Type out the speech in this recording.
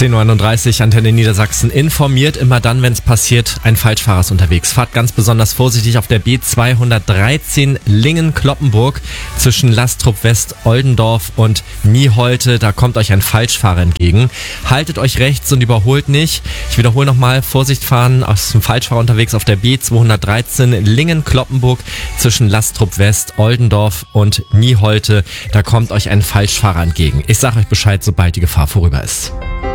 10.31 Uhr, Antenne Niedersachsen informiert. Immer dann, wenn es passiert, ein Falschfahrer ist unterwegs. Fahrt ganz besonders vorsichtig auf der B213 Lingen-Cloppenburg zwischen Lastrup West, Oldendorf und Nieholte. Da kommt euch ein Falschfahrer entgegen. Haltet euch rechts und überholt nicht. Ich wiederhole nochmal, Vorsicht fahren, aus dem Falschfahrer unterwegs auf der B213 Lingen-Cloppenburg zwischen Lastrup West, Oldendorf und Nieholte. Da kommt euch ein Falschfahrer entgegen. Ich sage euch Bescheid, sobald die Gefahr vorüber ist.